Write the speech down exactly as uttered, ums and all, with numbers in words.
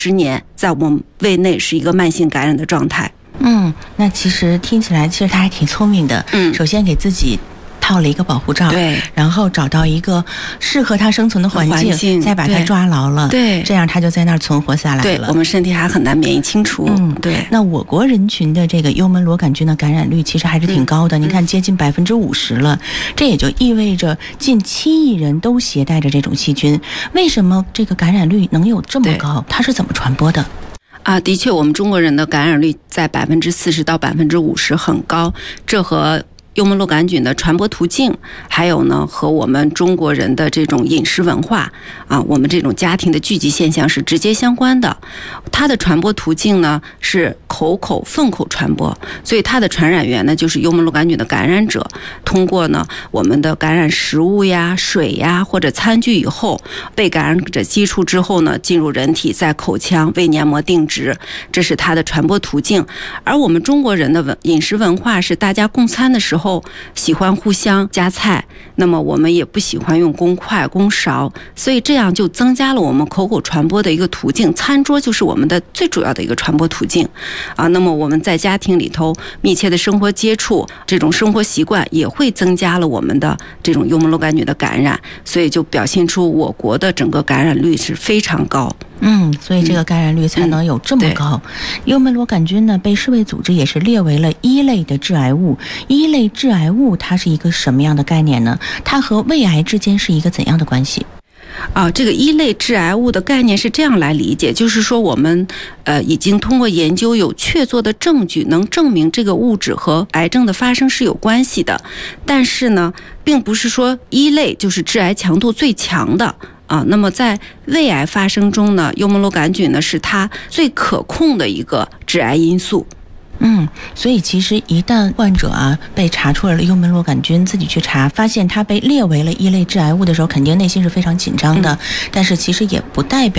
十年，在我们胃内是一个慢性感染的状态。 嗯，那其实听起来，其实他还挺聪明的。 嗯， 首先给自己套了一个保护罩， 对， 然后找到一个适合他生存的环境， 环境再把他抓牢了， 对， 这样他就在那儿存活下来了。 对，我们身体还很难免疫清除。 嗯， 对。 那我国人群的这个幽门螺杆菌的感染率其实还是挺高的，嗯、你看接近百分之五十了，这也就意味着近七亿人都携带着这种细菌。为什么这个感染率能有这么高？它是怎么传播的？ 啊，的确，我们中国人的感染率在百分之四十到百分之五十很高，这和幽门螺杆菌的传播途径，还有呢和我们中国人的这种饮食文化啊，我们这种家庭的聚集现象是直接相关的。它的传播途径呢是口口粪口传播，所以它的传染源呢就是幽门螺杆菌的感染者，通过呢我们的感染食物呀、水呀或者餐具以后，被感染者接触之后呢，进入人体，在口腔、胃黏膜定植，这是它的传播途径。而我们中国人的文饮食文化是大家共餐的时候后喜欢互相夹菜，那么我们也不喜欢用公筷公勺，所以这样就增加了我们口口传播的一个途径，餐桌就是我们的最主要的一个传播途径啊。那么我们在家庭里头密切的生活接触，这种生活习惯也会增加了我们的这种幽门螺杆菌的感染，所以就表现出我国的整个感染率是非常高。 嗯，所以这个感染率才能有这么高。嗯、幽门螺杆菌呢，被世卫组织也是列为了一类的致癌物。一类致癌物它是一个什么样的概念呢？它和胃癌之间是一个怎样的关系？ 啊，这个一类致癌物的概念是这样来理解，就是说我们呃已经通过研究有确凿的证据，能证明这个物质和癌症的发生是有关系的。但是呢，并不是说一类就是致癌强度最强的。啊，那么在胃癌发生中呢，幽门螺杆菌呢是它最可控的一个致癌因素。 嗯，所以其实一旦患者啊被查出来了幽门螺杆菌，自己去查，发现它被列为了一类致癌物的时候，肯定内心是非常紧张的。嗯、但是其实也不代表